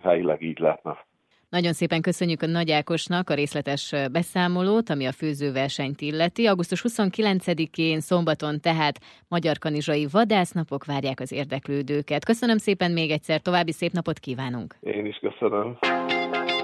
helyileg így lehetne. Nagyon szépen köszönjük a Nagy Ákosnak a részletes beszámolót, ami a főzőversenyt illeti. Augusztus 29-én szombaton tehát Magyar Kanizsai Vadásznapok várják az érdeklődőket. Köszönöm szépen még egyszer, további szép napot kívánunk! Én is köszönöm!